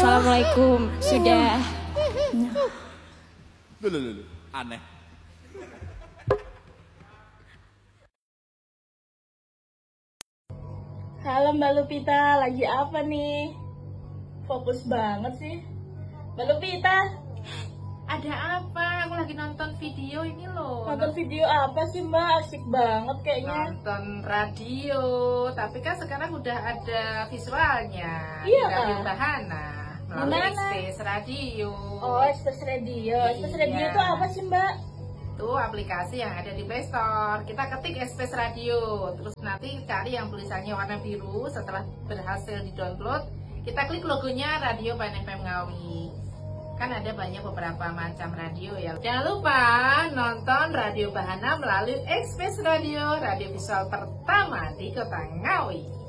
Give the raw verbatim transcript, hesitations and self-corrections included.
Assalamualaikum. Sudah. Loh, loh, loh, loh. Aneh. Halo Mbak Lupita, lagi apa nih? Fokus banget sih. Mbak Lupita, Ada apa? Aku lagi nonton video ini loh. nonton video apa sih Mbak? Asik banget kayaknya. Nonton radio, tapi kan sekarang udah ada visualnya. Iya, di Radio Kak. Bahana melalui Gimana? Express Radio. Oh, Express Radio. Express Radio Iya. itu apa sih Mbak? Itu aplikasi yang ada di Play Store. Kita ketik Express Radio, terus nanti cari yang tulisannya warna biru. Setelah berhasil di-download, kita klik logonya Radio Bahana F M Ngawi. Kan ada banyak beberapa macam radio ya. Jangan lupa nonton Radio Bahana melalui Express Radio, radio visual pertama di Kota Ngawi.